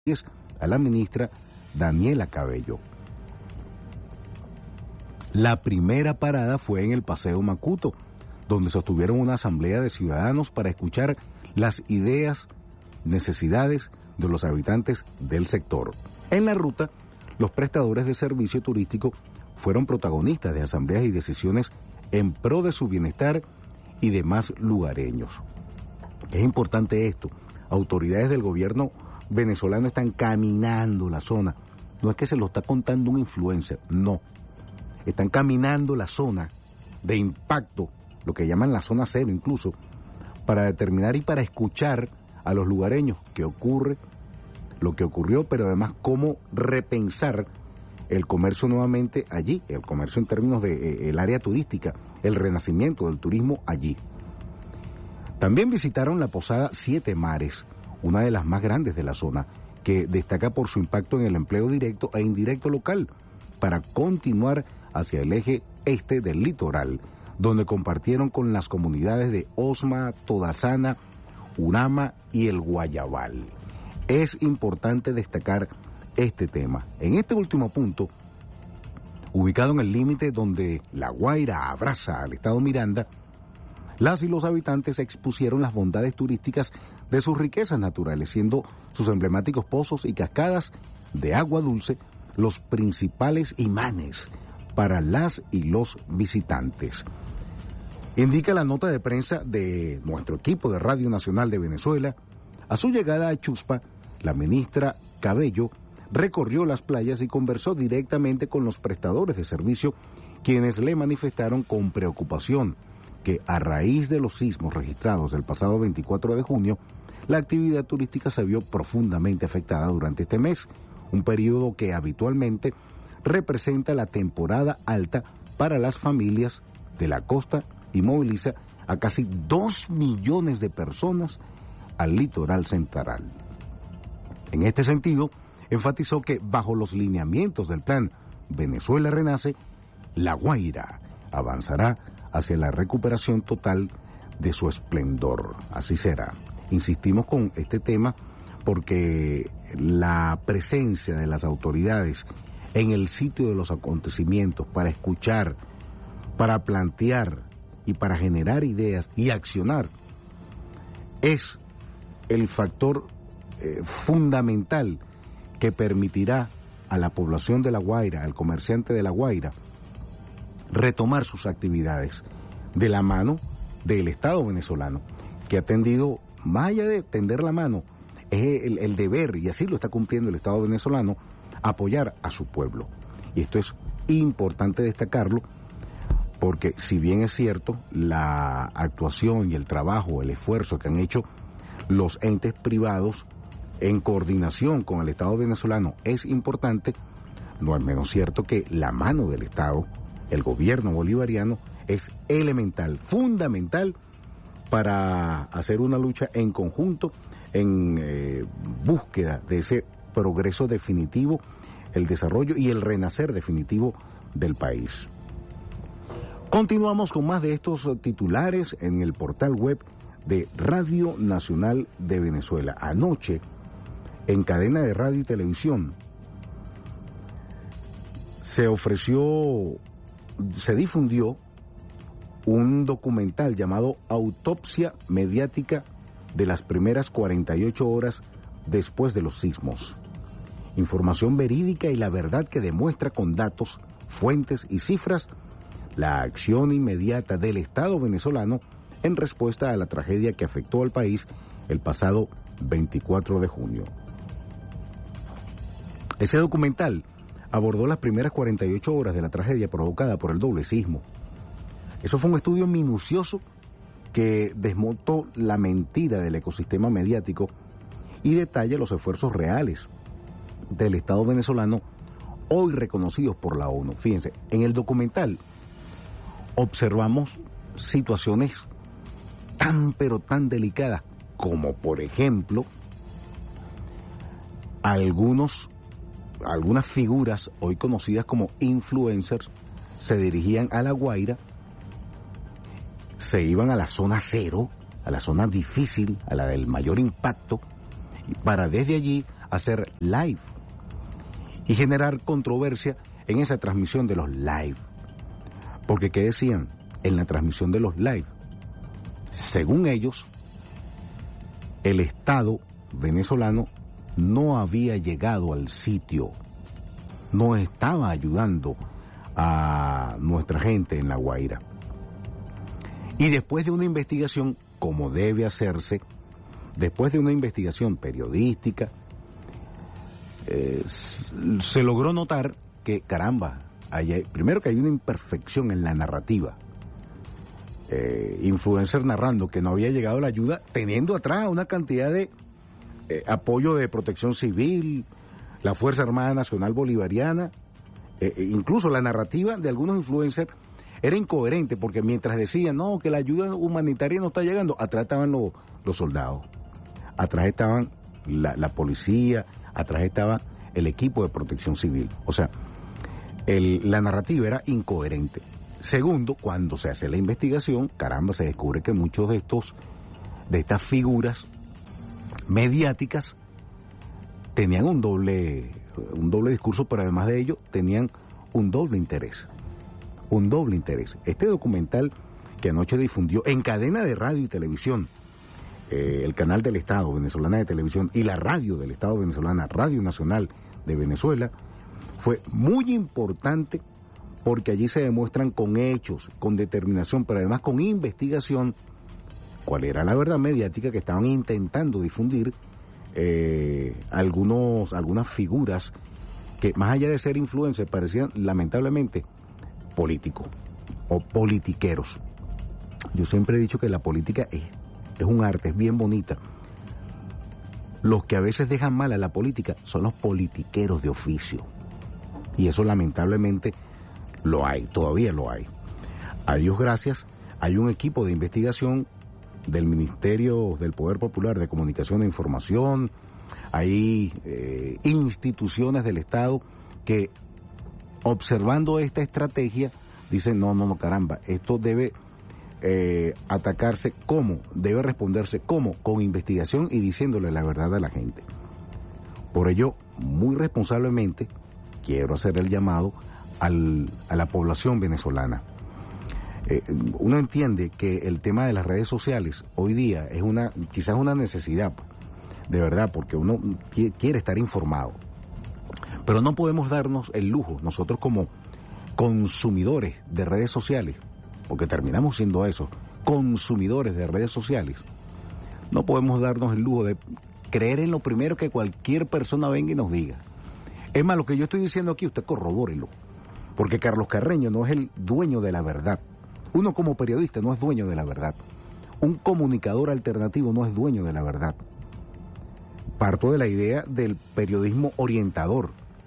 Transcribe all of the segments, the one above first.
a la ministra Daniela Cabello. La primera parada fue en el Paseo Macuto, donde sostuvieron una asamblea de ciudadanos para escuchar las ideas, necesidades de los habitantes del sector. En la ruta, los prestadores de servicio turístico fueron protagonistas de asambleas y decisiones en pro de su bienestar y demás lugareños. Es importante esto. Autoridades del gobierno venezolano están caminando la zona. No es que se lo está contando un influencer, no. Están caminando la zona de impacto, lo que llaman la zona cero incluso, para determinar y para escuchar a los lugareños qué ocurre, lo que ocurrió, pero además cómo repensar el comercio nuevamente allí, el comercio en términos de el área turística, el renacimiento del turismo allí. También visitaron la posada Siete Mares, una de las más grandes de la zona, que destaca por su impacto en el empleo directo e indirecto local, para continuar hacia el eje este del litoral, donde compartieron con las comunidades de Osma, Todasana, Urama y el Guayabal. Es importante destacar este tema. En este último punto, ubicado en el límite donde La Guaira abraza al estado Miranda, las y los habitantes expusieron las bondades turísticas de sus riquezas naturales, siendo sus emblemáticos pozos y cascadas de agua dulce los principales imanes para las y los visitantes. Indica la nota de prensa de nuestro equipo de Radio Nacional de Venezuela. A su llegada a Chuspa, la ministra Cabello recorrió las playas y conversó directamente con los prestadores de servicio, quienes le manifestaron con preocupación que a raíz de los sismos registrados el pasado 24 de junio, la actividad turística se vio profundamente afectada durante este mes, un periodo que habitualmente representa la temporada alta para las familias de la costa y moviliza a casi 2 millones de personas al litoral central. En este sentido, enfatizó que bajo los lineamientos del plan Venezuela Renace, La Guaira avanzará hacia la recuperación total de su esplendor. Así será. Insistimos con este tema porque la presencia de las autoridades en el sitio de los acontecimientos para escuchar, para plantear y para generar ideas y accionar es el factor fundamental que permitirá a la población de La Guaira, al comerciante de La Guaira, retomar sus actividades de la mano del Estado venezolano, que ha tendido, más allá de tender la mano, es el deber, y así lo está cumpliendo el Estado venezolano, apoyar a su pueblo. Y esto es importante destacarlo, porque si bien es cierto, la actuación y el trabajo, el esfuerzo que han hecho los entes privados en coordinación con el Estado venezolano es importante, no es menos cierto que la mano del Estado, el gobierno bolivariano, es elemental, fundamental para hacer una lucha en conjunto en búsqueda de ese progreso definitivo, el desarrollo y el renacer definitivo del país. Continuamos con más de estos titulares en el portal web de Radio Nacional de Venezuela. Anoche, en cadena de radio y televisión, se difundió un documental llamado Autopsia Mediática de las primeras 48 horas después de los sismos. Información verídica y la verdad que demuestra con datos, fuentes y cifras la acción inmediata del Estado venezolano en respuesta a la tragedia que afectó al país el pasado 24 de junio. Ese documental abordó las primeras 48 horas de la tragedia provocada por el doble sismo. Eso fue un estudio minucioso que desmontó la mentira del ecosistema mediático y detalla los esfuerzos reales del Estado venezolano hoy reconocidos por la ONU. Fíjense, en el documental observamos situaciones tan pero tan delicadas como, por ejemplo, algunas figuras hoy conocidas como influencers se dirigían a La Guaira, se iban a la zona cero, a la zona difícil, a la del mayor impacto, para desde allí hacer live y generar controversia en esa transmisión de los live. Porque ¿qué decían? En la transmisión de los live, según ellos, el Estado venezolano no había llegado al sitio, no estaba ayudando a nuestra gente en La Guaira. Y después de una investigación, como debe hacerse, después de una investigación periodística, se logró notar que, caramba, primero que hay una imperfección en la narrativa. Influencer narrando que no había llegado la ayuda, teniendo atrás una cantidad de apoyo de Protección Civil, la Fuerza Armada Nacional Bolivariana, incluso la narrativa de algunos influencers era incoherente, porque mientras decían, no, que la ayuda humanitaria no está llegando, atrás estaban los soldados, atrás estaban la policía, atrás estaba el equipo de Protección Civil. O sea, la narrativa era incoherente. Segundo, cuando se hace la investigación, caramba, se descubre que muchos de estas figuras mediáticas tenían un doble discurso, pero además de ello tenían un doble interés. Este documental que anoche difundió en cadena de radio y televisión, el canal del Estado Venezolana de Televisión y la radio del Estado Venezolana, Radio Nacional de Venezuela, fue muy importante porque allí se demuestran con hechos, con determinación, pero además con investigación, cuál era la verdad mediática que estaban intentando difundir algunas figuras que, más allá de ser influencers, parecían lamentablemente políticos o politiqueros. Yo siempre he dicho que la política es un arte, es bien bonita. Los que a veces dejan mal a la política son los politiqueros de oficio. Y eso lamentablemente lo hay, todavía lo hay. A Dios gracias, hay un equipo de investigación del Ministerio del Poder Popular de Comunicación e Información, hay instituciones del Estado que, observando esta estrategia, dicen, no, caramba, esto debe atacarse ¿cómo? Debe responderse ¿cómo? Con investigación y diciéndole la verdad a la gente. Por ello, muy responsablemente, quiero hacer el llamado a la población venezolana. Uno entiende que el tema de las redes sociales hoy día es quizás una necesidad, de verdad, porque uno quiere estar informado. Pero no podemos darnos el lujo, nosotros como consumidores de redes sociales, porque terminamos siendo eso, consumidores de redes sociales, no podemos darnos el lujo de creer en lo primero que cualquier persona venga y nos diga. Es más, lo que yo estoy diciendo aquí, usted corrobórelo, porque Carlos Carreño no es el dueño de la verdad. Uno como periodista no es dueño de la verdad. Un comunicador alternativo no es dueño de la verdad. Parto de la idea del periodismo orientador.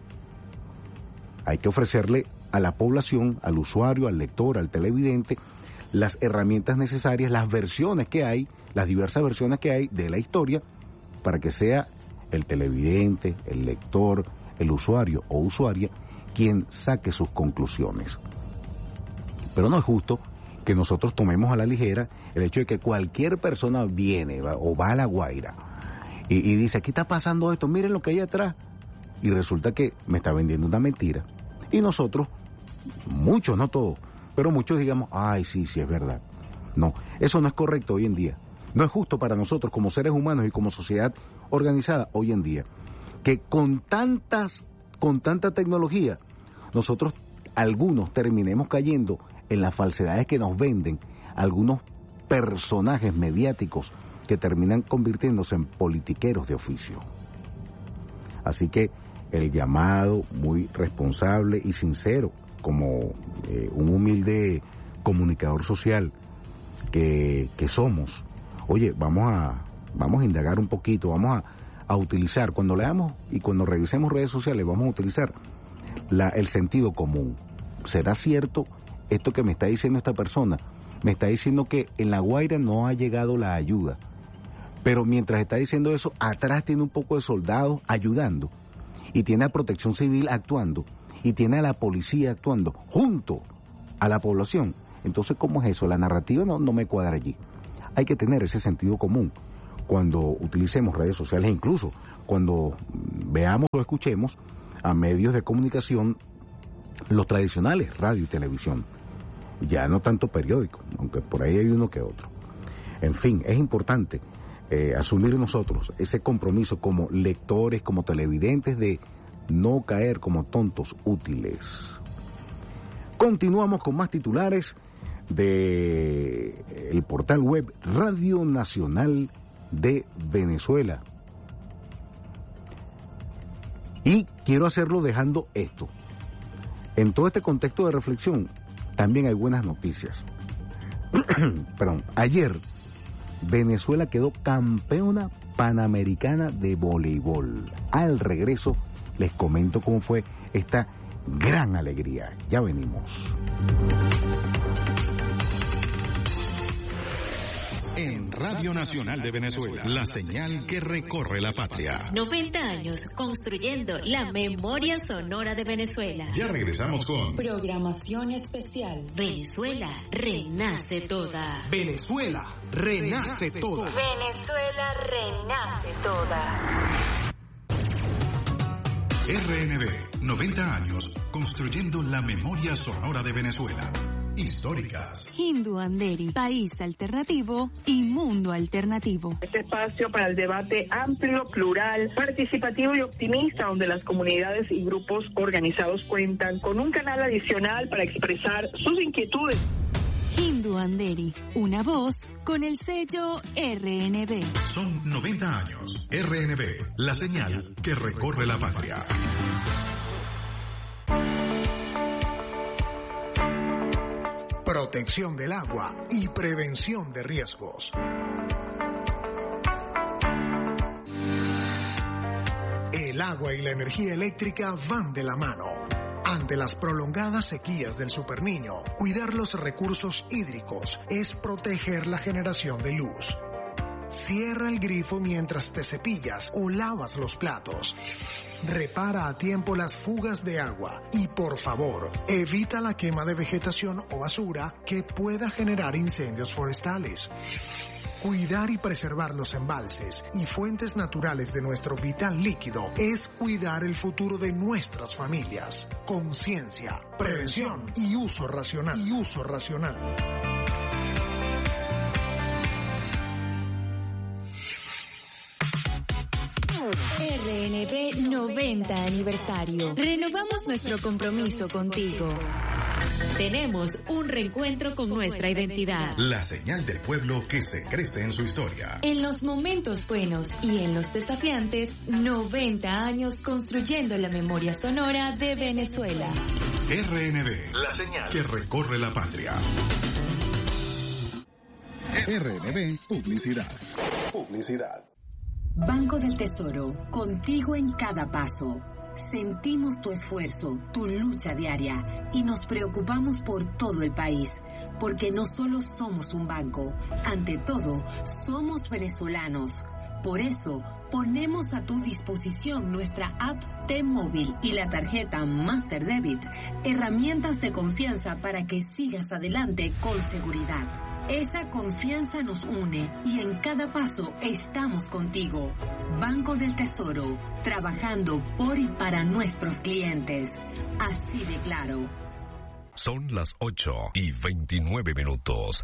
Hay que ofrecerle a la población, al usuario, al lector, al televidente, las herramientas necesarias, las versiones que hay, las diversas versiones que hay de la historia, para que sea el televidente, el lector, el usuario o usuaria quien saque sus conclusiones. Pero no es justo que nosotros tomemos a la ligera el hecho de que cualquier persona viene o va a La Guaira y dice, aquí está pasando esto, miren lo que hay atrás, y resulta que me está vendiendo una mentira. Y nosotros, muchos, no todos, pero muchos digamos, ay, sí, es verdad. No, eso no es correcto hoy en día. No es justo para nosotros como seres humanos y como sociedad organizada hoy en día, que con tanta tecnología, nosotros algunos terminemos cayendo en las falsedades que nos venden algunos personajes mediáticos que terminan convirtiéndose en politiqueros de oficio. Así que el llamado muy responsable y sincero, como un humilde comunicador social que somos, oye, vamos a indagar un poquito, vamos a utilizar, cuando leamos y cuando revisemos redes sociales, vamos a utilizar el sentido común. ¿Será cierto esto que me está diciendo esta persona? Me está diciendo que en La Guaira no ha llegado la ayuda, pero mientras está diciendo eso, atrás tiene un poco de soldados ayudando, y tiene a Protección Civil actuando, y tiene a la policía actuando junto a la población. Entonces, ¿cómo es eso? La narrativa no me cuadra allí. Hay que tener ese sentido común cuando utilicemos redes sociales, incluso cuando veamos o escuchemos a medios de comunicación, los tradicionales, radio y televisión, ya no tanto periódicos, aunque por ahí hay uno que otro. En fin, es importante asumir nosotros ese compromiso como lectores, como televidentes, de no caer como tontos útiles. Continuamos con más titulares de el portal web Radio Nacional de Venezuela. Y quiero hacerlo dejando esto. En todo este contexto de reflexión, también hay buenas noticias. Perdón, ayer Venezuela quedó campeona panamericana de voleibol. Al regreso les comento cómo fue esta gran alegría. Ya venimos. En Radio Nacional de Venezuela, la señal que recorre la patria. 90 años construyendo la memoria sonora de Venezuela. Ya regresamos con programación especial. Venezuela renace toda. Venezuela renace toda. Venezuela renace toda. RNB, 90 años construyendo la memoria sonora de Venezuela. Históricas. Hindu Anderi, país alternativo y mundo alternativo. Este espacio para el debate amplio, plural, participativo y optimista, donde las comunidades y grupos organizados cuentan con un canal adicional para expresar sus inquietudes. Hindu Anderi, una voz con el sello RNB. Son 90 años. RNB, la señal que recorre la patria. Protección del agua y prevención de riesgos. El agua y la energía eléctrica van de la mano. Ante las prolongadas sequías del Superniño, cuidar los recursos hídricos es proteger la generación de luz. Cierra el grifo mientras te cepillas o lavas los platos. Repara a tiempo las fugas de agua y, por favor, evita la quema de vegetación o basura que pueda generar incendios forestales. Cuidar y preservar los embalses y fuentes naturales de nuestro vital líquido es cuidar el futuro de nuestras familias. Conciencia, prevención y uso racional. RNB 90 aniversario. Renovamos nuestro compromiso contigo. Tenemos un reencuentro con nuestra identidad. La señal del pueblo que se crece en su historia. En los momentos buenos y en los desafiantes, 90 años construyendo la memoria sonora de Venezuela. RNB, la señal que recorre la patria. RNB Publicidad. Banco del Tesoro, contigo en cada paso. Sentimos tu esfuerzo, tu lucha diaria y nos preocupamos por todo el país, porque no solo somos un banco, ante todo, somos venezolanos. Por eso, ponemos a tu disposición nuestra app T-Móvil y la tarjeta Master Debit, herramientas de confianza para que sigas adelante con seguridad. Esa confianza nos une y en cada paso estamos contigo. Banco del Tesoro, trabajando por y para nuestros clientes. Así de claro. Son las 8:29.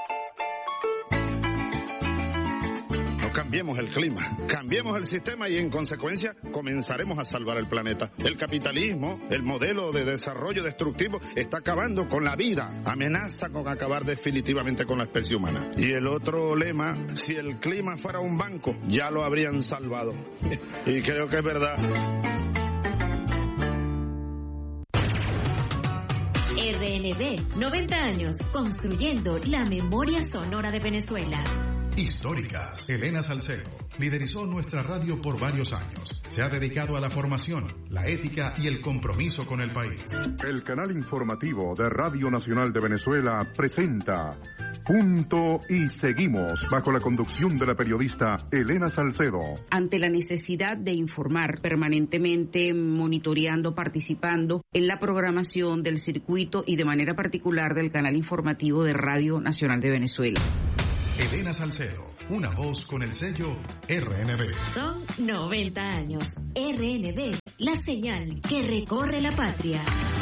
Cambiemos el clima, cambiemos el sistema y en consecuencia comenzaremos a salvar el planeta. El capitalismo, el modelo de desarrollo destructivo está acabando con la vida, amenaza con acabar definitivamente con la especie humana. Y el otro lema, si el clima fuera un banco, ya lo habrían salvado. Y creo que es verdad. RNB, 90 años construyendo la memoria sonora de Venezuela. Históricas. Elena Salcedo liderizó nuestra radio por varios años. Se ha dedicado a la formación, la ética y el compromiso con el país. El canal informativo de Radio Nacional de Venezuela presenta Punto y Seguimos, bajo la conducción de la periodista Elena Salcedo. Ante la necesidad de informar permanentemente, monitoreando, participando en la programación del circuito y de manera particular del canal informativo de Radio Nacional de Venezuela. Elena Salcedo, una voz con el sello RNB. Son 90 años. RNB, la señal que recorre la patria.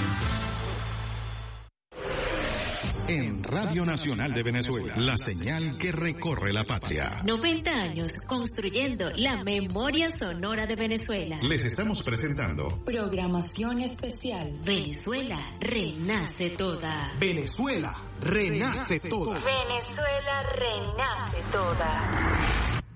En Radio Nacional de Venezuela, la señal que recorre la patria. 90 años construyendo la memoria sonora de Venezuela. Les estamos presentando Programación especial. Venezuela renace toda. Venezuela renace toda. Venezuela renace toda.